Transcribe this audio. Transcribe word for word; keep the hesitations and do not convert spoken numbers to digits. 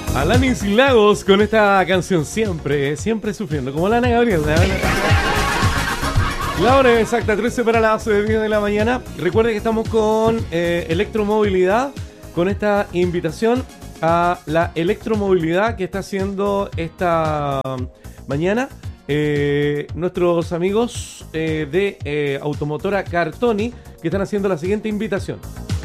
Alanis Lagos con esta canción siempre, siempre sufriendo, como Lana Gabriel. La hora exacta, trece para las diez de la mañana. Recuerde que estamos con eh, electromovilidad, con esta invitación a la electromovilidad que está haciendo esta mañana eh, nuestros amigos eh, de eh, Automotora Cartoni, que están haciendo la siguiente invitación.